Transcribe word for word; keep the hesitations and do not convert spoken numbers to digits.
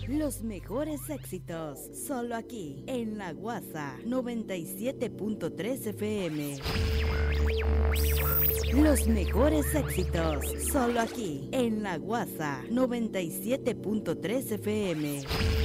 Los mejores éxitos, solo aquí, en La Guasa, noventa y siete punto tres F M. Los mejores éxitos, solo aquí, en La Guasa, noventa y siete punto tres F M.